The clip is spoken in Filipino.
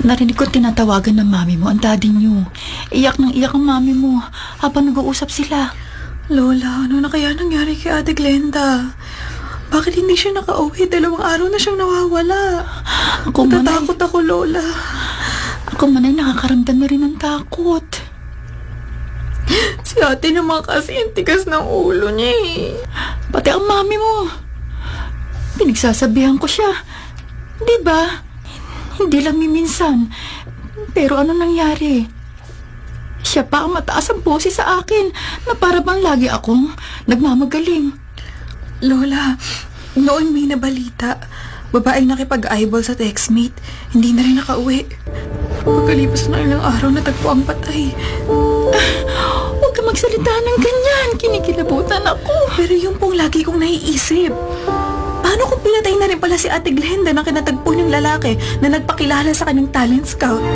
Narinig ko tinatawagan ng mami mo ang daddy niyo. Iyak ng iyak ang mami mo habang nag-uusap sila. Lola, ano na kaya nangyari kay Ate Glenda? Bakit hindi siya nakauwi? 2 araw na siyang nawawala. Natatakot ako, Lola. Ako manay nakakaramdam na rin ng takot. Si ate naman kasi ang tigas ng ulo niya eh. Pati ang mami mo. Pinagsasabihan ko siya. Di ba? Hindi lang minsan. Pero ano nangyari? Siya pa ang mataas ang boses sa akin na para bang lagi akong nagmamagaling. Lola, noon may nabalita. Babaeng nakipag-eyeball sa textmate. Hindi na rin nakauwi. Pagkalipas na ilang araw natagpo ang patay. Huwag ka magsalita ng ganyan. Kinikilabutan ako. Pero yung pong lagi kong naiisip. Paano kung pinatay na rin pala si Ate Glenda ng kinatagpo ng lalaki na nagpakilala sa kanyang talent scout?